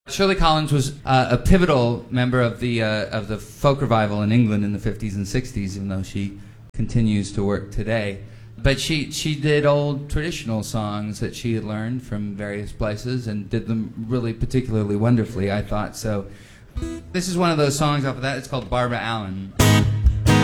Shirley Collins was a pivotal member of the folk revival in England in the 50s and 60s, even though she continues to work today. But she did old traditional songs that she had learned from various places and did them really particularly wonderfully, I thought. So this is one of those songs off of that. It's called Barbara Allen.